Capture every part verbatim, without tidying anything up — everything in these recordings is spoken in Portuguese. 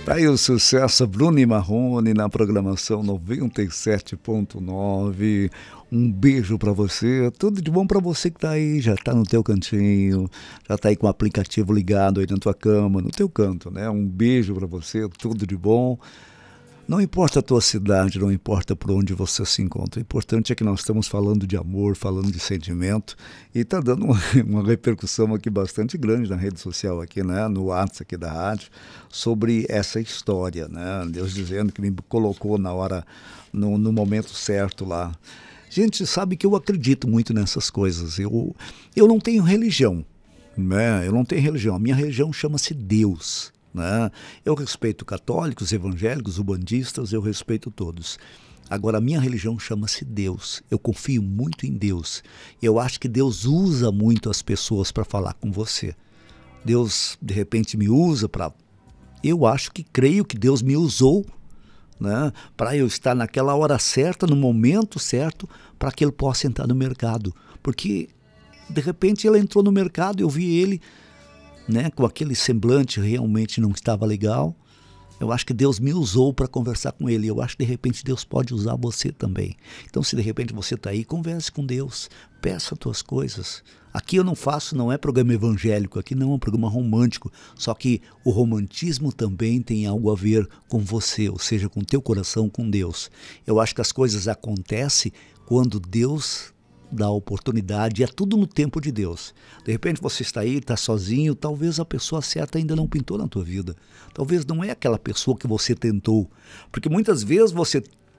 Tá aí o sucesso Bruno e Marrone na programação noventa e sete ponto nove. Um beijo pra você, tudo de bom pra você que tá aí, já tá no teu cantinho, já tá aí com o aplicativo ligado aí na tua cama, no teu canto, né? Um beijo pra você, tudo de bom. Não importa a tua cidade, não importa por onde você se encontra. O importante é que nós estamos falando de amor, falando de sentimento, e está dando uma, uma repercussão aqui bastante grande na rede social, aqui, né, no WhatsApp aqui da rádio, sobre essa história, né? Deus dizendo que me colocou na hora, no, no momento certo lá. Gente, sabe que eu acredito muito nessas coisas. Eu, eu não tenho religião, né? Eu não tenho religião. A minha religião chama-se Deus. Né? Eu respeito católicos, evangélicos, umbandistas, eu respeito todos. Agora, a minha religião chama-se Deus. Eu confio muito em Deus. Eu acho que Deus usa muito as pessoas para falar com você. Deus, de repente, me usa para... Eu acho que creio que Deus me usou, né, para eu estar naquela hora certa, no momento certo, para que ele possa entrar no mercado. Porque, de repente, ele entrou no mercado, eu vi ele... Né, com aquele semblante realmente não estava legal. Eu acho que Deus me usou para conversar com ele. Eu acho que de repente Deus pode usar você também. Então, se de repente você está aí, converse com Deus, peça as tuas coisas. Aqui eu não faço, não é programa evangélico, aqui não é um programa romântico, só que o romantismo também tem algo a ver com você, ou seja, com o teu coração, com Deus. Eu acho que as coisas acontecem quando Deus dá oportunidade, é tudo no tempo de Deus. De repente você está aí, está sozinho, talvez a pessoa certa ainda não pintou na tua vida. Talvez não é aquela pessoa que você tentou. Porque muitas vezes você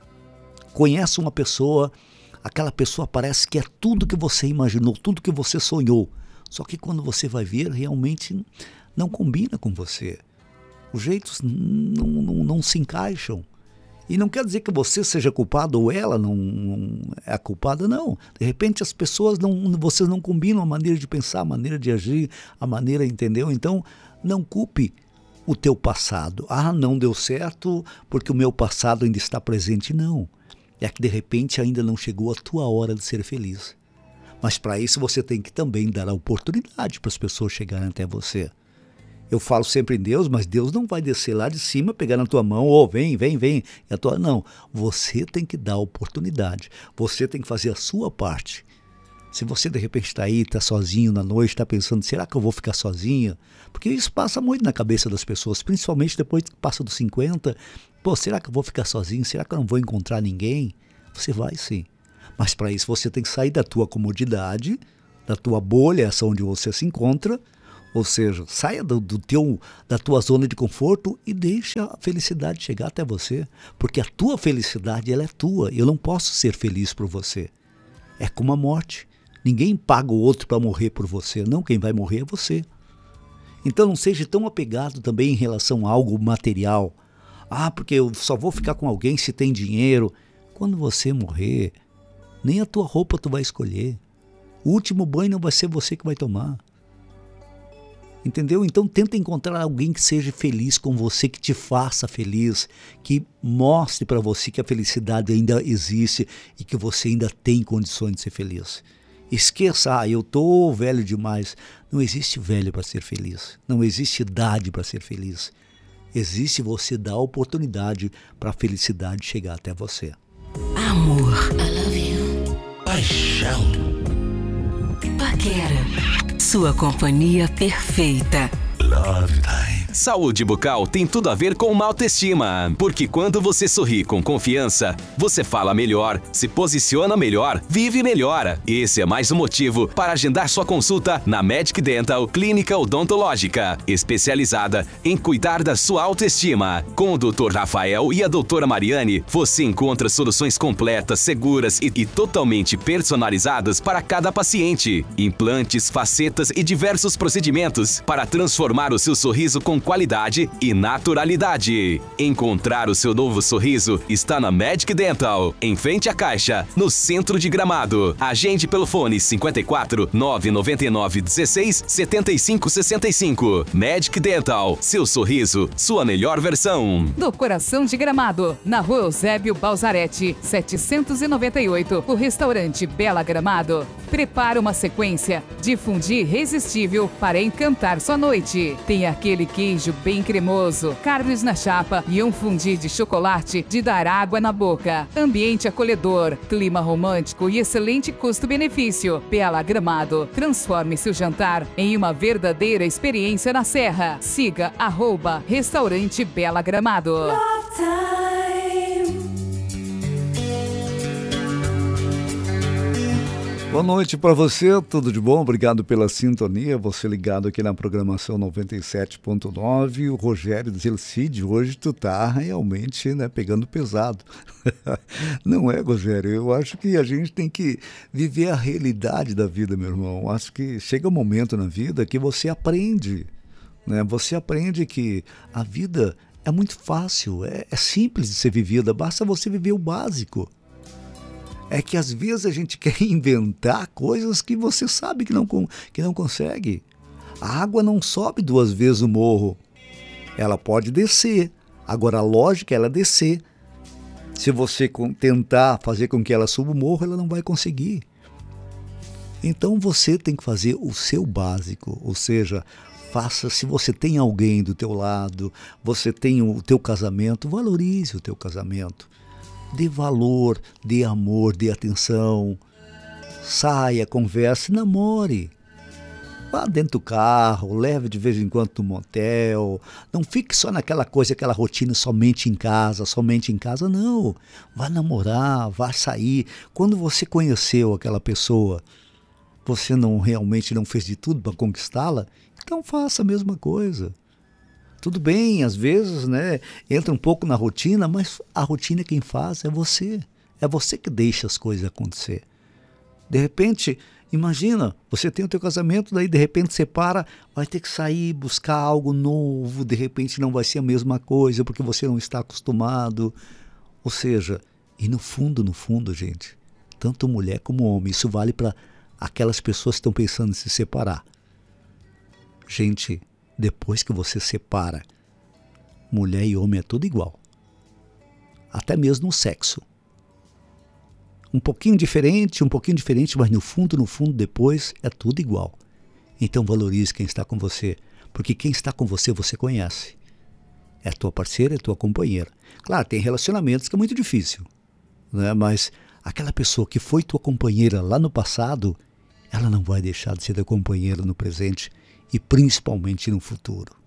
conhece uma pessoa, aquela pessoa parece que é tudo que você imaginou, tudo que você sonhou. Só que quando você vai ver, realmente não combina com você. Os jeitos não, não, não se encaixam. E não quer dizer que você seja culpado ou ela não, não é a culpada, não. De repente as pessoas, não, vocês não combinam a maneira de pensar, a maneira de agir, a maneira, entendeu? Então, não culpe o teu passado. Ah, não deu certo porque o meu passado ainda está presente. Não. É que de repente ainda não chegou a tua hora de ser feliz. Mas para isso você tem que também dar a oportunidade para as pessoas chegarem até você. Eu falo sempre em Deus, mas Deus não vai descer lá de cima, pegar na tua mão, ou oh, vem, vem, vem. A tua... Não, você tem que dar a oportunidade. Você tem que fazer a sua parte. Se você de repente está aí, está sozinho na noite, está pensando, será que eu vou ficar sozinha? Porque isso passa muito na cabeça das pessoas, principalmente depois que passa dos cinquenta. Pô, será que eu vou ficar sozinho? Será que eu não vou encontrar ninguém? Você vai sim. Mas para isso você tem que sair da tua comodidade, da tua bolha, essa onde você se encontra. Ou seja, saia do, do teu, da tua zona de conforto e deixe a felicidade chegar até você. Porque a tua felicidade, ela é tua. Eu não posso ser feliz por você. É como a morte. Ninguém paga o outro para morrer por você. Não, quem vai morrer é você. Então não seja tão apegado também em relação a algo material. Ah, porque eu só vou ficar com alguém se tem dinheiro. Quando você morrer, nem a tua roupa tu vai escolher. O último banho não vai ser você que vai tomar. Entendeu? Então tenta encontrar alguém que seja feliz com você, que te faça feliz, que mostre para você que a felicidade ainda existe e que você ainda tem condições de ser feliz. Esqueça, ah, eu tô velho demais. Não existe velho para ser feliz. Não existe idade para ser feliz. Existe você dar oportunidade para a felicidade chegar até você. Amor. I love you. Paixão. Paquera. Sua companhia perfeita. Love Time. Saúde bucal tem tudo a ver com uma autoestima, porque quando você sorri com confiança, você fala melhor, se posiciona melhor, vive melhor. Esse é mais um motivo para agendar sua consulta na Medic Dental Clínica Odontológica, especializada em cuidar da sua autoestima. Com o doutor Rafael e a doutora Mariane, você encontra soluções completas, seguras e, e totalmente personalizadas para cada paciente. Implantes, facetas e diversos procedimentos para transformar o seu sorriso com qualidade e naturalidade. Encontrar o seu novo sorriso está na Medic Dental, em frente à Caixa, no centro de Gramado. Agende pelo fone cinquenta e quatro, nove nove nove, dezesseis, setenta e cinco, sessenta e cinco. Medic Dental, seu sorriso, sua melhor versão. Do coração de Gramado, na rua Eusébio Balzarete, setecentos e noventa e oito, o restaurante Bela Gramado. prepara uma sequência de fundi irresistível para encantar sua noite. Tem aquele queijo bem cremoso, carnes na chapa e um fundi de chocolate de dar água na boca. Ambiente acolhedor, clima romântico e excelente custo-benefício. Bela Gramado. Transforme seu jantar em uma verdadeira experiência na Serra. Siga arroba Restaurante Bela Gramado. Boa noite para você, tudo de bom? Obrigado pela sintonia, você ligado aqui na programação noventa e sete ponto nove. O Rogério diz, Elcide, hoje tu tá realmente, né, pegando pesado. Não é, Rogério, eu acho que a gente tem que viver a realidade da vida, meu irmão. Acho que chega um momento na vida que você aprende, né? Você aprende que a vida é muito fácil, é, é simples de ser vivida, basta você viver o básico. É que às vezes a gente quer inventar coisas que você sabe que não, que não consegue. A água não sobe duas vezes o morro. Ela pode descer. Agora a lógica é ela descer. Se você tentar fazer com que ela suba o morro, ela não vai conseguir. Então você tem que fazer o seu básico. Ou seja, faça, se você tem alguém do teu lado, você tem o teu casamento, valorize o teu casamento. Dê valor, dê amor, dê atenção, saia, converse, namore. Vá dentro do carro, leve de vez em quando no motel. Não fique só naquela coisa, aquela rotina somente em casa, somente em casa. Não, vá namorar, vá sair. Quando você conheceu aquela pessoa, você não realmente não fez de tudo para conquistá-la, então faça a mesma coisa. Tudo bem, às vezes, né, entra um pouco na rotina, mas a rotina quem faz é você. É você que deixa as coisas acontecer. De repente, imagina, você tem o teu casamento, daí de repente separa, vai ter que sair, buscar algo novo, de repente não vai ser a mesma coisa, porque você não está acostumado. Ou seja, e no fundo, no fundo, gente, tanto mulher como homem, isso vale para aquelas pessoas que estão pensando em se separar. Gente, depois que você separa, mulher e homem é tudo igual. Até mesmo no sexo. Um pouquinho diferente, um pouquinho diferente, mas no fundo, no fundo, depois é tudo igual. Então valorize quem está com você, porque quem está com você, você conhece. É tua parceira, é tua companheira. Claro, tem relacionamentos que é muito difícil, né? Mas aquela pessoa que foi tua companheira lá no passado, ela não vai deixar de ser tua companheira no presente e principalmente no futuro.